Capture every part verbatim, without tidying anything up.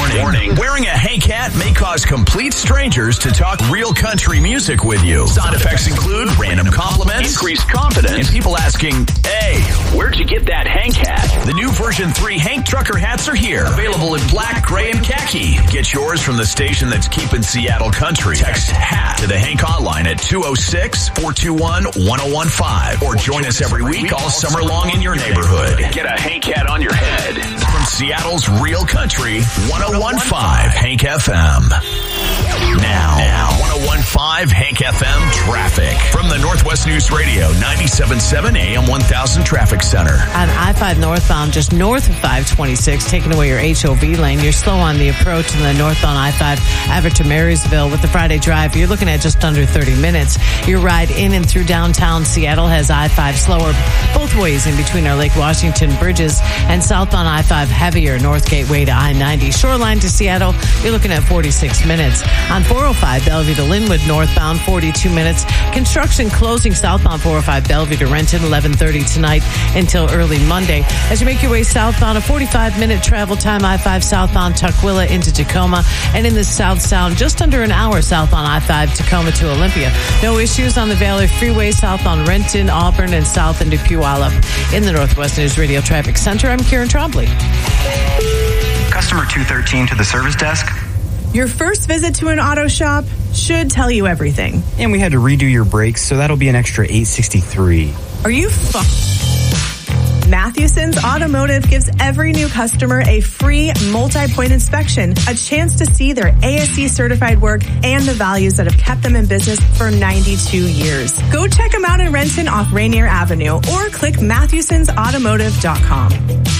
Warning. Warning. Wearing a Hank hat may cause complete strangers to talk real country music with you. Side effects include random compliments, increased confidence, and people asking, hey, where'd you get that Hank hat? The new version three Hank Trucker hats are here. Available in black, gray, and khaki. Get yours from the station that's keeping Seattle country. Text HAT to the Hank hotline at two oh six, four two one, one oh one five. Or join us every week all summer long in your neighborhood. Get a Hank hat on your head. From Seattle's Real Country, one oh one five Hank F M. Now, now, one oh one five Hank F M traffic. From the Northwest News Radio, ninety-seven point seven A M one thousand Traffic Center. On I five northbound, just north of five twenty-six, taking away your H O V lane. You're slow on the approach in the northbound I five, Abbott to Marysville. With the Friday drive, you're looking at just under thirty minutes. Your ride in and through downtown Seattle has I five slower both ways in between our Lake Washington bridges, and southbound I five heavier North Gateway to I ninety. Shoreline to Seattle, you're looking at forty-six minutes. On four oh five Bellevue to Linwood northbound, forty-two minutes. Construction closing southbound four oh five Bellevue to Renton, eleven thirty tonight until early Monday. As you make your way southbound, a forty-five minute travel time, I five southbound Tukwila into Tacoma, and in the South Sound, just under an hour southbound I five Tacoma to Olympia. No issues on the Valley Freeway southbound Renton, Auburn, and south into Puyallup. In the Northwest News Radio Traffic Center, I'm Karen Trombley. Customer two thirteen to the service desk. Your first visit to an auto shop should tell you everything. And we had to redo your brakes, so that'll be an extra eight sixty-three. Are you fu- Mathewson's Automotive gives every new customer a free multi-point inspection, a chance to see their A S E certified work and the values that have kept them in business for ninety-two years. Go check them out in Renton off Rainier Avenue or click Mathewsons Automotive dot com.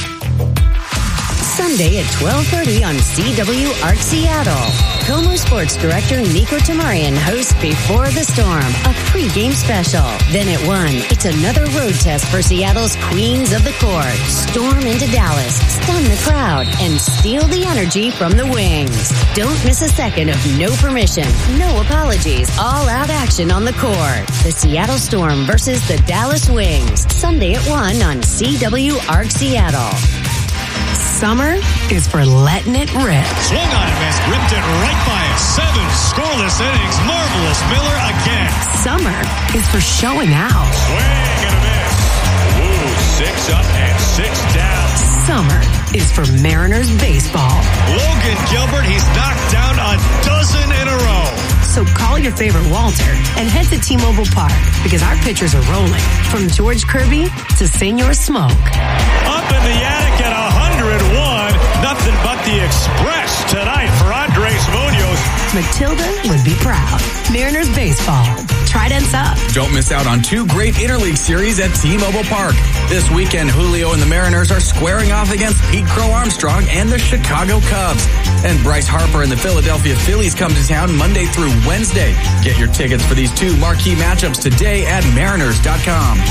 Sunday at twelve thirty on C W Arc Seattle. Como Sports Director Nico Tamarian hosts Before the Storm, a pregame special. Then at one, it's another road test for Seattle's Queens of the Court. Storm into Dallas, stun the crowd, and steal the energy from the Wings. Don't miss a second of no permission, no apologies, all-out action on the court. The Seattle Storm versus the Dallas Wings. Sunday at one on C W Arc Seattle. Summer is for letting it rip. Swung on it, miss. Ripped it right by it. Seven scoreless innings. Marvelous Miller again. Summer is for showing out. Swing and a miss. Woo, six up and six down. Summer is for Mariners baseball. Logan Gilbert, he's knocked down a dozen in a row. So call your favorite Walter and head to T-Mobile Park because our pitchers are rolling. From George Kirby to Senor Smoke. Up in the attic at one hundred one. Nothing but the express tonight for Andres Munoz. Matilda would be proud. Mariners baseball. Trident's up. Don't miss out on two great interleague series at T-Mobile Park. This weekend, Julio and the Mariners are squaring off against Pete Crow Armstrong and the Chicago Cubs. And Bryce Harper and the Philadelphia Phillies come to town Monday through Wednesday. Get your tickets for these two marquee matchups today at mariners dot com.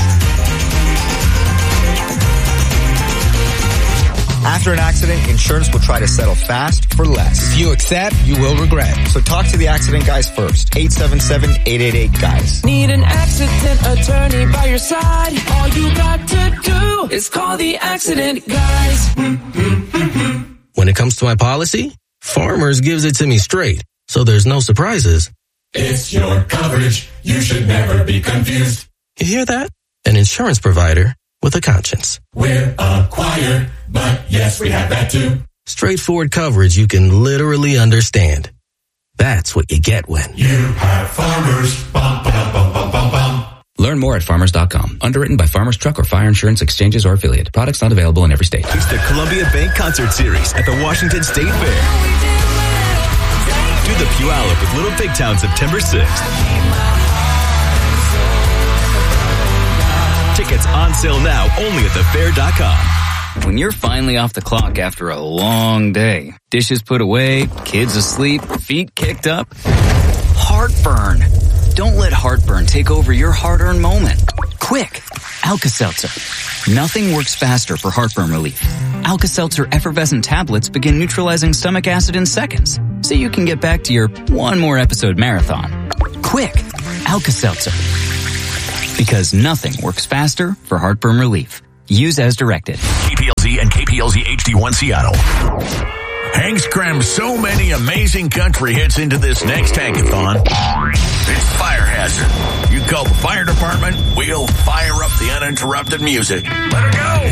After an accident, insurance will try to settle fast for less. If you accept, you will regret. So talk to the accident guys first. eight seven seven, eight eight eight, guys. Need an accident attorney by your side? All you got to do is call the accident guys. When it comes to my policy, Farmers gives it to me straight, so there's no surprises. It's your coverage. You should never be confused. You hear that? An insurance provider with a conscience. We're acquired, but yes, we have that too. Straightforward coverage you can literally understand. That's what you get when you have Farmers. Bum, bum, bum, bum, bum, bum. Learn more at farmers dot com. Underwritten by Farmers Truck or Fire Insurance Exchanges or Affiliate. Products not available in every state. It's the Columbia Bank Concert Series at the Washington State Fair. Do the Puyallup with Little Big Town September sixth. Tickets on sale now only at the fair dot com. When you're finally off the clock after a long day, dishes put away, kids asleep, feet kicked up, heartburn. Don't let heartburn take over your hard-earned moment. Quick, Alka-Seltzer. Nothing works faster for heartburn relief. Alka-Seltzer effervescent tablets begin neutralizing stomach acid in seconds, so you can get back to your one more episode marathon. Quick, Alka-Seltzer. Because nothing works faster for heartburn relief. Use as directed. K P L Z and K P L Z H D one Seattle. Hank's crammed so many amazing country hits into this next Hankathon. It's Fire Hazard. You call the fire department, we'll fire up the uninterrupted music. Let her go!